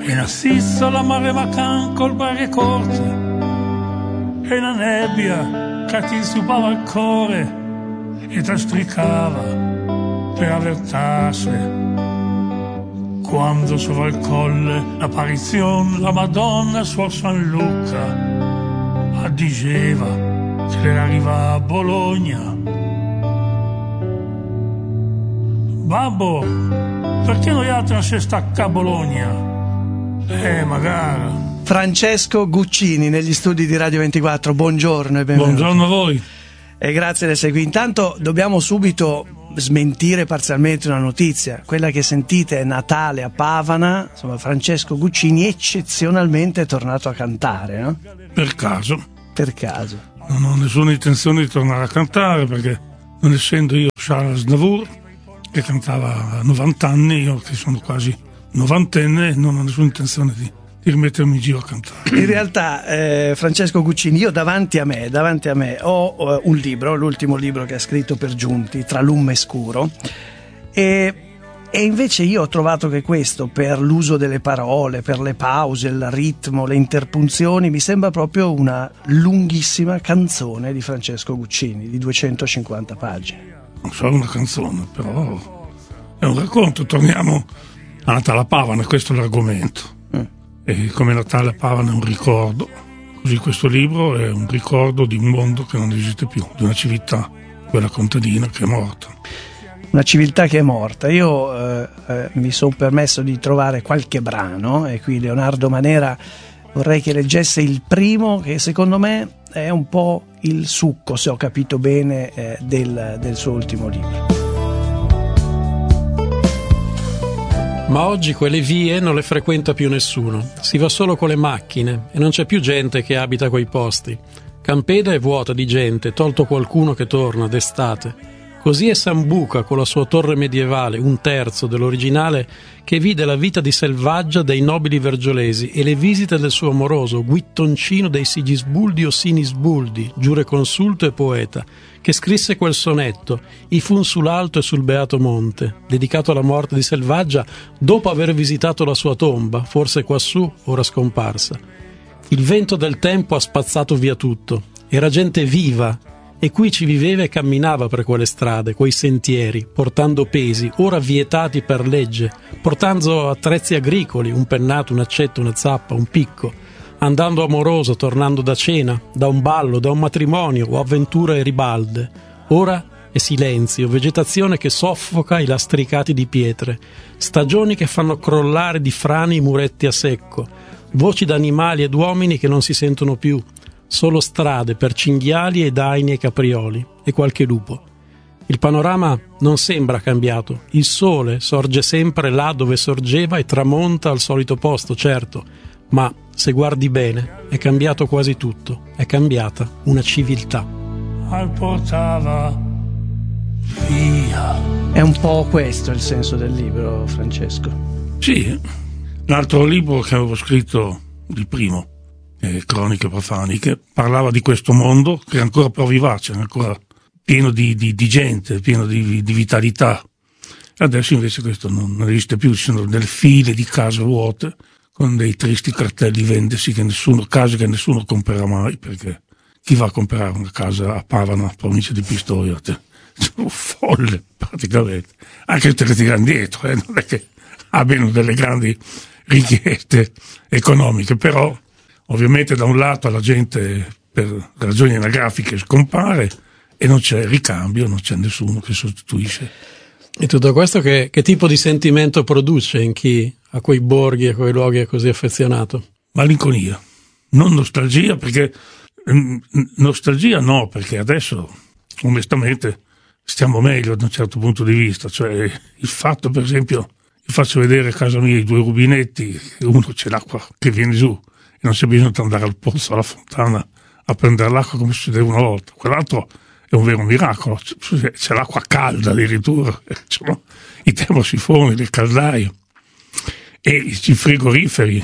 e nassisso la mare macan col varie corte e la nebbia che ti subava il cuore e ti stricava per avvertarsi. Quando sopra il colle l'apparizione la Madonna suor San Luca diceva che le arriva a Bologna. Babbo, perché noi altri non si stacca a Bologna? Magari. Francesco Guccini negli studi di Radio 24, buongiorno e benvenuto. Buongiorno a voi. E grazie di essere qui. Intanto dobbiamo subito smentire parzialmente una notizia. Quella che sentite è Natale a Pavana, insomma Francesco Guccini eccezionalmente è tornato a cantare, no? Per caso. Per caso. Non ho nessuna intenzione di tornare a cantare perché, non essendo io Charles Aznavour, che cantava a 90 anni, io che sono quasi novantenne, non ho nessuna intenzione di rimettermi in giro a cantare. In realtà Francesco Guccini, io davanti a me ho un libro, l'ultimo libro che ha scritto per Giunti, Tra l'Umme Scuro, e invece io ho trovato che questo, per l'uso delle parole, per le pause, il ritmo, le interpunzioni, mi sembra proprio una lunghissima canzone di Francesco Guccini di 250 pagine. Non so una canzone, però è un racconto. Torniamo a Natale a Pavana, questo è l'argomento. E come Natale a Pavana è un ricordo, così questo libro è un ricordo di un mondo che non esiste più, di una civiltà, quella contadina, che è morta. Una civiltà che è morta. Io mi sono permesso di trovare qualche brano, e qui Leonardo Manera vorrei che leggesse il primo, che secondo me è un po' il succo, se ho capito bene, del suo ultimo libro. Ma oggi quelle vie non le frequenta più nessuno, si va solo con le macchine e non c'è più gente che abita quei posti. Campeda è vuota di gente, tolto qualcuno che torna d'estate. Così è Sambuca con la sua torre medievale, un terzo dell'originale, che vide la vita di selvaggia dei nobili vergiolesi e le visite del suo amoroso, Guittoncino dei Sigisbuldi o Sinisbuldi, giureconsulto e poeta, che scrisse quel sonetto, I fun sull'alto e sul beato monte, dedicato alla morte di Selvaggia dopo aver visitato la sua tomba, forse quassù, ora scomparsa. Il vento del tempo ha spazzato via tutto, era gente viva, e qui ci viveva e camminava per quelle strade, quei sentieri, portando pesi, ora vietati per legge, portando attrezzi agricoli, un pennato, un accetto, una zappa, un picco, andando amoroso, tornando da cena, da un ballo, da un matrimonio o avventure e ribalde. Ora è silenzio, vegetazione che soffoca i lastricati di pietre, stagioni che fanno crollare di frane i muretti a secco, voci d'animali ed uomini che non si sentono più, solo strade per cinghiali e daini e caprioli, e qualche lupo. Il panorama non sembra cambiato, il sole sorge sempre là dove sorgeva e tramonta al solito posto, certo, ma se guardi bene è cambiato quasi tutto, è cambiata una civiltà. Portava via. È un po' questo il senso del libro, Francesco. Sì, l'altro libro che avevo scritto, il primo, Croniche profaniche, parlava di questo mondo che è ancora però vivace, è ancora pieno di gente, pieno di vitalità. Adesso invece questo non esiste più, ci sono delle file di case vuote con dei tristi cartelli vendesi, case che nessuno comprerà mai, perché chi va a comprare una casa a Pavana, provincia di Pistoia? Sono folle praticamente, anche te le tirano dietro, non è che abbiano delle grandi richieste economiche, però ovviamente da un lato la gente per ragioni anagrafiche scompare e non c'è ricambio, non c'è nessuno che sostituisce. E tutto questo che tipo di sentimento produce in chi a quei borghi e quei luoghi è così affezionato? Malinconia, non nostalgia, perché nostalgia no, perché adesso onestamente stiamo meglio da un certo punto di vista, cioè il fatto, per esempio, vi faccio vedere a casa mia i due rubinetti, uno c'è l'acqua che viene giù e non c'è bisogno di andare al pozzo, alla fontana a prendere l'acqua come succedeva una volta, quell'altro è un vero miracolo, c'è l'acqua calda addirittura, sono i termosifoni del caldaio e i frigoriferi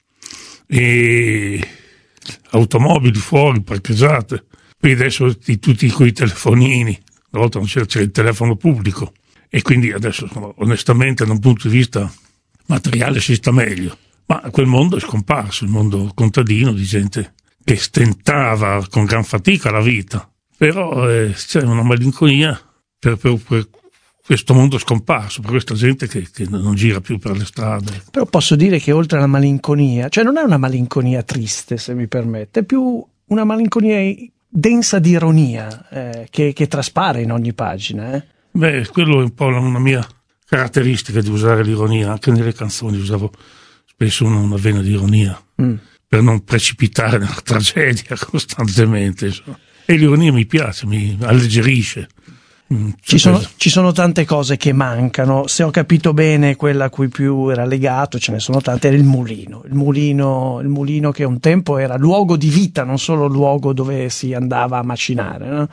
e automobili fuori parcheggiate, poi adesso tutti quei telefonini, una volta non c'era il telefono pubblico e quindi adesso onestamente da un punto di vista materiale si sta meglio, Ma quel mondo è scomparso, il mondo contadino di gente che stentava con gran fatica la vita, però c'è una malinconia per questo mondo scomparso, per questa gente che non gira più per le strade. Però posso dire che oltre alla malinconia, cioè non è una malinconia triste, se mi permette, è più una malinconia densa di ironia che traspare in ogni pagina. Beh, quello è un po' una mia caratteristica di usare l'ironia, anche nelle canzoni usavo spesso una vena di ironia per non precipitare nella tragedia costantemente, insomma. E l'ironia mi piace, mi alleggerisce. Ci sono tante cose che mancano. Se ho capito bene, quella a cui più era legato, ce ne sono tante, era il mulino che un tempo era luogo di vita, non solo luogo dove si andava a macinare, no?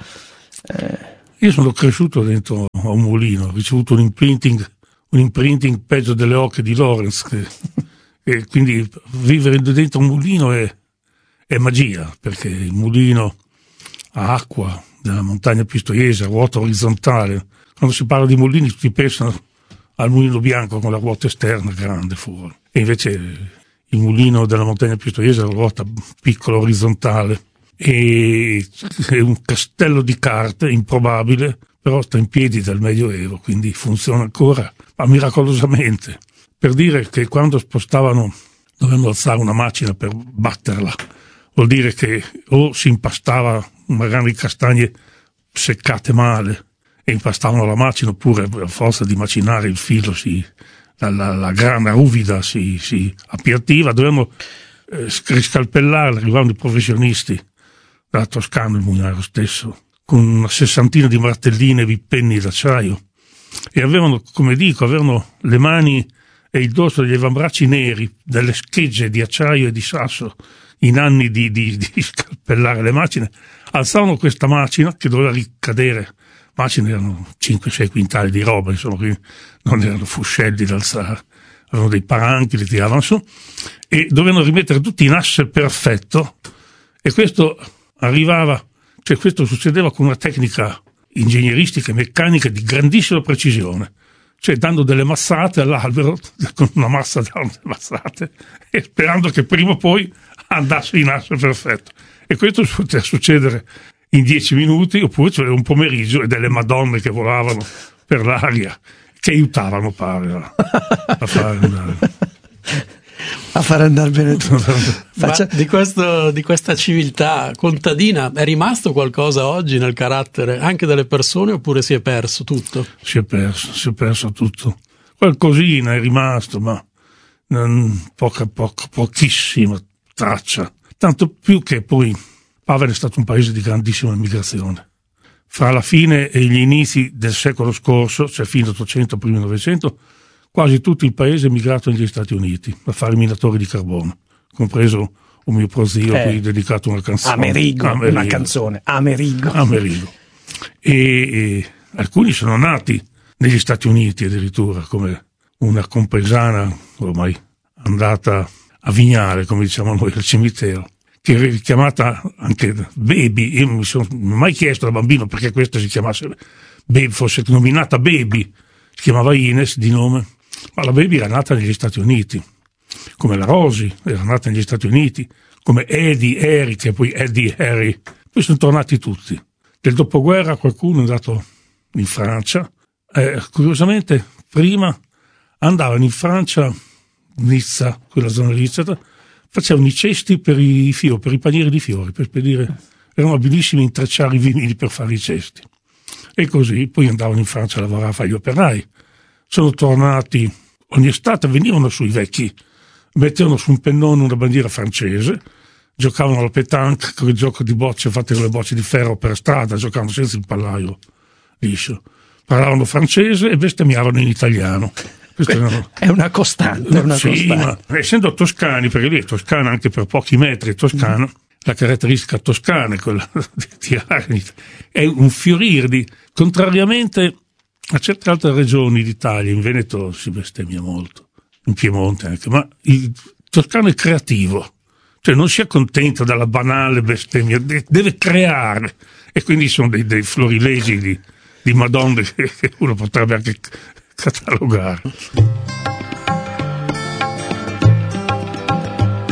Io sono cresciuto dentro a un mulino, ho ricevuto un imprinting peggio delle oche di Lorenz, e quindi vivere dentro un mulino è magia, perché il mulino ha acqua della montagna pistoiese, a ruota orizzontale. Quando si parla di mulini tutti pensano al mulino bianco con la ruota esterna grande fuori, e invece il mulino della montagna pistoiese ha la ruota piccola orizzontale, e è un castello di carte improbabile, però sta in piedi dal Medioevo, quindi funziona ancora, ma miracolosamente. Per dire che quando dovevano alzare una macina per batterla, vuol dire che o si impastava magari castagne seccate male e impastavano la macina, oppure a forza di macinare il filo la grana ruvida si appiattiva, dovevano riscalpellarla, arrivavano i professionisti dalla Toscana, il mugnaro stesso, con una 60 di martelline e vippenni d'acciaio, e avevano le mani e il dorso degli avambracci neri, delle schegge di acciaio e di sasso, in anni di scalpellare le macine. Alzavano questa macina che doveva ricadere, macine erano 5-6 quintali di roba, insomma, quindi non erano fuscelli da alzare, avevano dei paranchi, li tiravano su, e dovevano rimettere tutti in asse perfetto, e questo succedeva con una tecnica ingegneristica e meccanica di grandissima precisione, cioè dando delle mazzate all'albero con una massa da mazzate e sperando che prima o poi andasse in asse perfetto. E questo poteva succedere in 10 minuti, oppure c'era un pomeriggio e delle madonne che volavano per l'aria, che aiutavano, pare, a fare andare bene tutto. Di questa civiltà contadina è rimasto qualcosa oggi nel carattere anche delle persone, oppure si è perso tutto? Si è perso tutto. Qualcosina è rimasto, ma pochissima traccia. Tanto più che poi Pavel è stato un paese di grandissima immigrazione. Fra la fine e gli inizi del secolo scorso, cioè fine 800, primi 900, quasi tutto il paese è migrato negli Stati Uniti a fare minatori di carbone, compreso un mio prozio a cui ho dedicato una canzone. Una canzone, Amerigo. E alcuni sono nati negli Stati Uniti addirittura, come una compaesana ormai andata a Vignale, come diciamo noi, al cimitero, che era chiamata anche Baby. Io non mi sono mai chiesto da bambino perché questa si chiamasse Baby, fosse nominata Baby. Si chiamava Ines di nome, ma la Baby era nata negli Stati Uniti, come la Rosie era nata negli Stati Uniti, come Eddie, Eric e poi Eddie, Harry. Poi sono tornati tutti. Del dopoguerra qualcuno è andato in Francia. Curiosamente prima andavano in Francia, Nizza, quella zona di Nizza, facevano i cesti per i panieri di fiori, per spedire, erano abilissimi a intrecciare i vinili per fare i cesti. E così poi andavano in Francia a lavorare a fare gli operai. Sono tornati, ogni estate venivano sui vecchi, mettevano su un pennone una bandiera francese, giocavano alla pétanque con il gioco di bocce fatte con le bocce di ferro per strada, giocavano senza il pallaio liscio. Parlavano francese e bestemmiavano in italiano. È una costante. Ma essendo toscani, perché lì è Toscana anche per pochi metri, Toscana, la caratteristica toscana è quella di tirare, è un fiorire contrariamente a certe altre regioni d'Italia. In Veneto si bestemmia molto, in Piemonte anche, ma il toscano è creativo, cioè non si accontenta della banale bestemmia, deve creare, e quindi sono dei florilegi di madonne che uno potrebbe anche catalogare.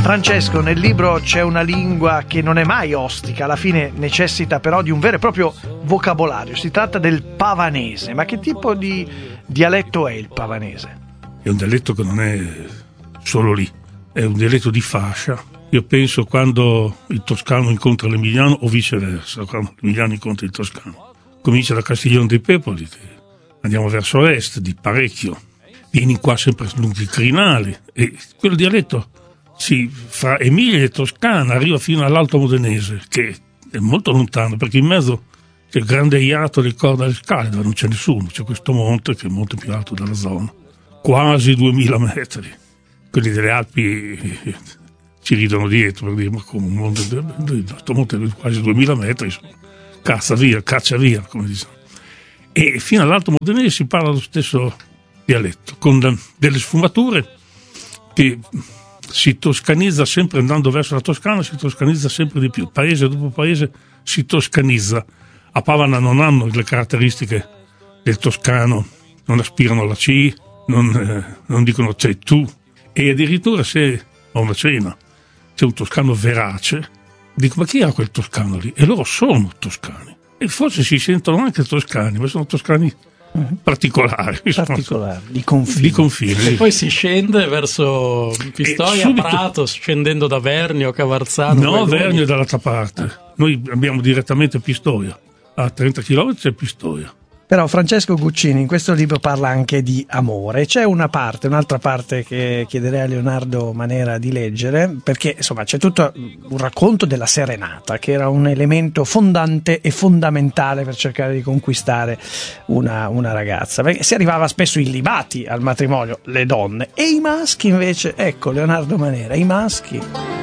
Francesco, nel libro c'è una lingua che non è mai ostica, alla fine necessita però di un vero e proprio vocabolario. Si tratta del pavanese. Ma che tipo di dialetto è il pavanese? È un dialetto che non è solo lì, è un dialetto di fascia. Io penso quando il toscano incontra l'emiliano o viceversa, quando l'emiliano incontra il toscano. Comincia da Castiglione dei Pepoli, che andiamo verso est di parecchio, vieni qua sempre lungo i crinali e quel dialetto fra Emilia e Toscana arriva fino all'Alto Modenese, che è molto lontano perché in mezzo c'è il grande iato del Cor delle Scale dove non c'è nessuno, c'è questo monte che è molto più alto della zona, quasi 2000 metri. Quelli delle Alpi ci ridono dietro per dire ma come un monte, il nostro monte è quasi 2000 metri, caccia via, come diciamo. E fino all'Alto Modenese si parla lo stesso dialetto, con delle sfumature che si toscanizza sempre andando verso la Toscana, si toscanizza sempre di più, paese dopo paese si toscanizza. A Pavana non hanno le caratteristiche del toscano, non aspirano alla C, non dicono c'è tu, e addirittura se a una cena c'è un toscano verace, dico ma chi ha quel toscano lì? E loro sono toscani, e forse si sentono anche toscani, ma sono toscani particolari, di confine. E poi si scende verso Pistoia, subito, Prato, scendendo da Vernio, Cavarzano. No, Vernio è dall'altra parte. Noi abbiamo direttamente Pistoia, a 30 km c'è Pistoia. Però Francesco Guccini in questo libro parla anche di amore. C'è un'altra parte che chiederei a Leonardo Manera di leggere, perché insomma c'è tutto un racconto della serenata, che era un elemento fondante e fondamentale per cercare di conquistare una ragazza, perché si arrivava spesso illibati al matrimonio, le donne, e i maschi invece, ecco Leonardo Manera, i maschi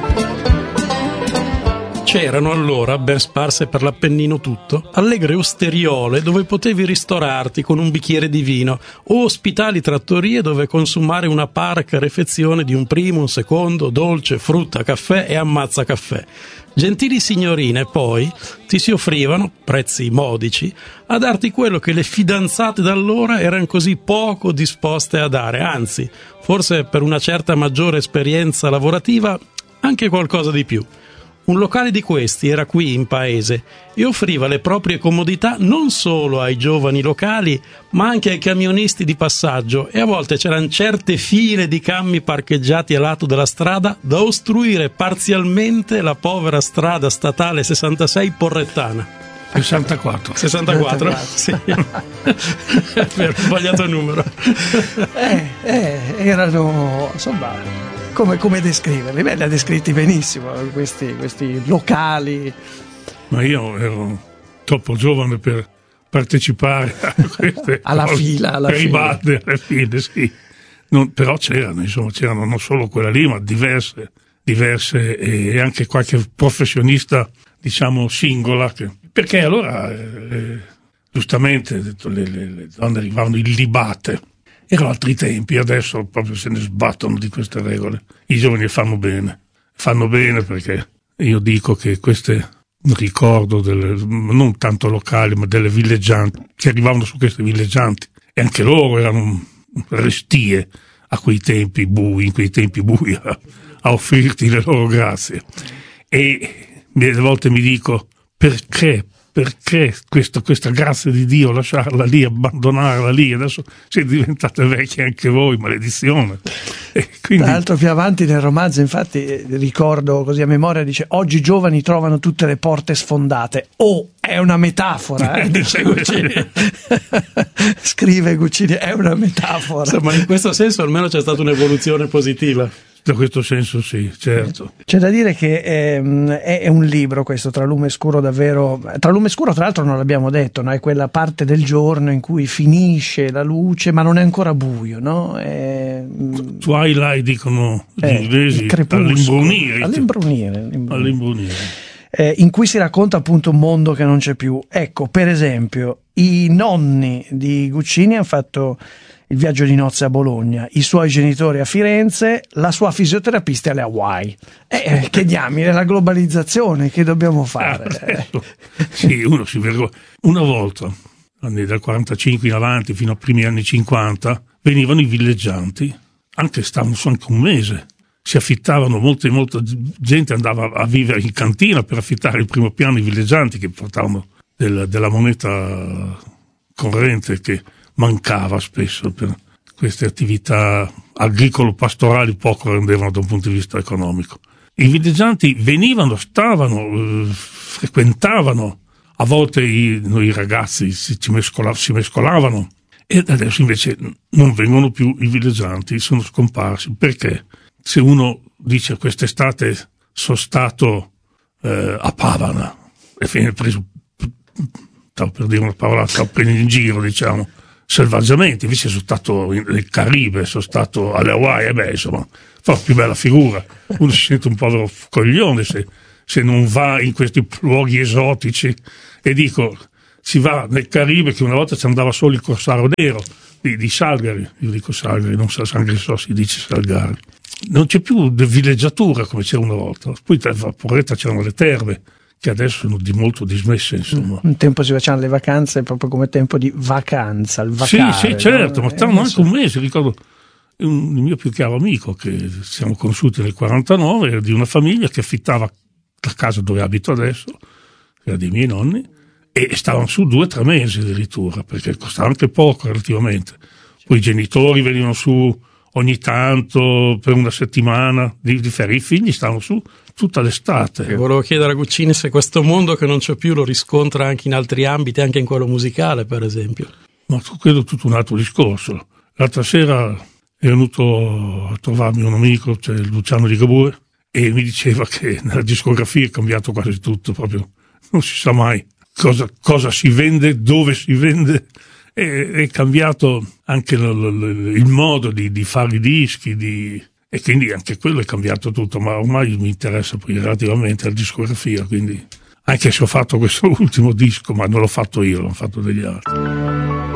c'erano allora, ben sparse per l'Appennino tutto, allegre osteriole dove potevi ristorarti con un bicchiere di vino o ospitali trattorie dove consumare una parca refezione di un primo, un secondo, dolce, frutta, caffè e ammazza caffè. Gentili signorine poi ti si offrivano, prezzi modici, a darti quello che le fidanzate d'allora erano così poco disposte a dare, anzi, forse per una certa maggiore esperienza lavorativa, anche qualcosa di più. Un locale di questi era qui in paese e offriva le proprie comodità non solo ai giovani locali, ma anche ai camionisti di passaggio, e a volte c'erano certe file di cammi parcheggiati a lato della strada da ostruire parzialmente la povera strada statale 66 porrettana. 64. Sì. Ho sbagliato il numero. Erano, insomma, come descriverli? Beh, li ha descritti benissimo questi locali. Ma io ero troppo giovane per partecipare a queste alla fila. Alle file, sì. Però c'erano non solo quella lì, ma diverse e anche qualche professionista, diciamo, singola. Perché allora, giustamente, le donne arrivavano illibate. Erano altri tempi, adesso proprio se ne sbattono di queste regole. I giovani fanno bene perché io dico che queste ricordo non tanto locali ma delle villeggianti che arrivavano su queste villeggianti, e anche loro erano restie a quei tempi bui, a offrirti le loro grazie. E delle volte mi dico perché questa grazia di Dio, lasciarla lì, abbandonarla lì, adesso siete diventate vecchie anche voi, maledizione. E quindi... Tra l'altro più avanti nel romanzo, infatti, ricordo così a memoria, dice oggi i giovani trovano tutte le porte sfondate. È una metafora, dice Guccini. Scrive Guccini, è una metafora. Ma in questo senso almeno c'è stata un'evoluzione positiva. Da questo senso sì, certo. C'è da dire che è un libro questo, Tra lume e scuro, davvero. Tra lume e scuro, tra l'altro non l'abbiamo detto, no? È quella parte del giorno in cui finisce la luce ma non è ancora buio, no? Twilight dicono gli inglesi, all'imbrunire. In cui si racconta appunto un mondo che non c'è più. Ecco, per esempio, i nonni di Guccini hanno fatto il viaggio di nozze a Bologna, i suoi genitori a Firenze, la sua fisioterapista alle Hawaii. Che diamine, la globalizzazione, che dobbiamo fare? Sì, uno si vergogna. Una volta, dal 45 in avanti fino ai primi anni 50, venivano i villeggianti, stavano su anche un mese, si affittavano, molta gente andava a vivere in cantina per affittare il primo piano, i villeggianti che portavano della moneta corrente che mancava spesso per queste attività agricolo-pastorali, poco rendevano da un punto di vista economico. I villeggianti venivano, stavano, frequentavano, a volte noi ragazzi si mescolavano, e adesso invece non vengono più i villeggianti, sono scomparsi. Perché? Se uno dice quest'estate sono stato a Pavana e viene preso, stavo per dire una parola, stavo prendendo in giro, diciamo, selvaggiamente, invece sono stato nel Caribe, sono stato alle Hawaii, insomma, fa la più bella figura. Uno si sente un povero coglione se non va in questi luoghi esotici. E dico, si va nel Caribe, che una volta ci andava solo il corsaro nero di Salgari, io dico Salgari, non so, si dice Salgari. Non c'è più villeggiatura come c'era una volta. Poi a Vaporetta c'erano le terme, che adesso sono di molto dismesse, insomma. Un tempo si facevano le vacanze proprio come tempo di vacanza, il vacare. Sì, certo, ma stavano anche un mese. Ricordo il mio più caro amico, che siamo conosciuti nel 49, era di una famiglia che affittava la casa dove abito adesso, che era dei miei nonni, e stavano su 2 o 3 mesi addirittura, perché costava anche poco relativamente. Poi i genitori venivano su ogni tanto per una settimana di ferie, i figli stavano su tutta l'estate. E volevo chiedere a Guccini se questo mondo che non c'è più lo riscontra anche in altri ambiti, anche in quello musicale, per esempio. Ma credo tutto un altro discorso. L'altra sera è venuto a trovarmi un amico, cioè Luciano Ligabue, e mi diceva che nella discografia è cambiato quasi tutto, proprio non si sa mai cosa si vende, dove si vende. È cambiato anche il modo di fare i dischi, e quindi anche quello è cambiato tutto, ma ormai mi interessa poi relativamente la discografia, quindi anche se ho fatto questo ultimo disco, ma non l'ho fatto io, l'ho fatto degli altri.